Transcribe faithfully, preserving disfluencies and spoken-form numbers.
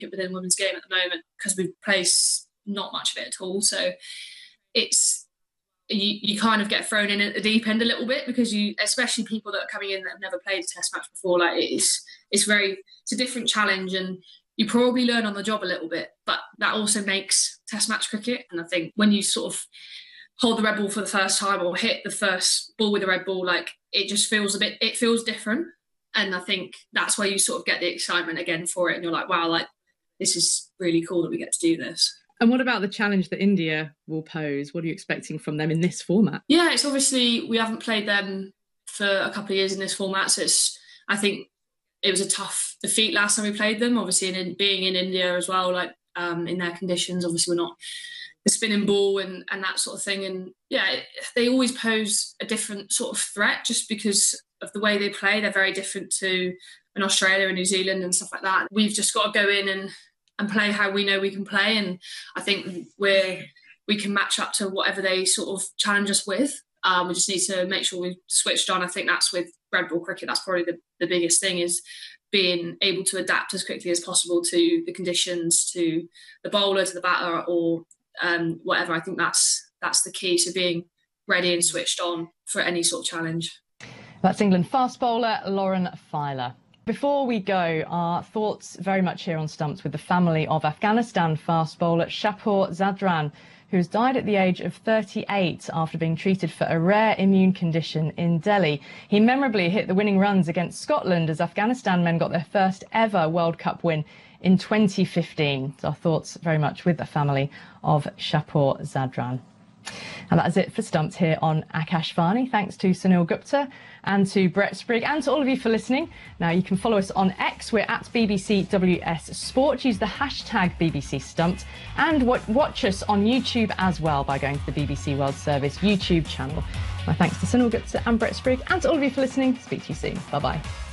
within women's game at the moment because we place not much of it at all. So it's you, you kind of get thrown in at the deep end a little bit because you, especially people that are coming in that have never played a test match before, like it's it's very it's a different challenge and you probably learn on the job a little bit, but that also makes test match cricket. And I think when you sort of hold the red ball for the first time or hit the first ball with the red ball, like it just feels a bit, it feels different. And I think that's where you sort of get the excitement again for it. And you're like, wow, like this is really cool that we get to do this. And what about the challenge that India will pose? What are you expecting from them in this format? Yeah, it's obviously, we haven't played them for a couple of years in this format. So it's, I think it was a tough defeat last time we played them, obviously in, in being in India as well, like um, in their conditions, obviously we're not the spinning ball and, and that sort of thing. And yeah, they always pose a different sort of threat just because of the way they play. They're very different to in Australia and New Zealand and stuff like that. We've just got to go in and, and play how we know we can play. And I think we're, we can match up to whatever they sort of challenge us with. Um, we just need to make sure we've switched on. I think that's with red ball cricket. That's probably the, the biggest thing is being able to adapt as quickly as possible to the conditions, to the bowler, to the batter, or um, whatever. I think that's that's the key to being ready and switched on for any sort of challenge. That's England fast bowler Lauren Filer. Before we go, our thoughts very much here on Stumps with the family of Afghanistan fast bowler Shapur Zadran, who's died at the age of thirty-eight after being treated for a rare immune condition in Delhi. He memorably hit the winning runs against Scotland as Afghanistan men got their first ever World Cup win in twenty fifteen. So our thoughts very much with the family of Shapur Zadran. And that is it for Stumps here on Akashvani. Thanks to Sunil Gupta and to Brett Sprigg and to all of you for listening. Now you can follow us on X. We're at B B C W S Sport. Use the hashtag B B C Stumps and watch us on YouTube as well by going to the B B C World Service YouTube channel. My thanks to Sunil Gupta and Brett Sprigg and to all of you for listening. Speak to you soon. Bye bye.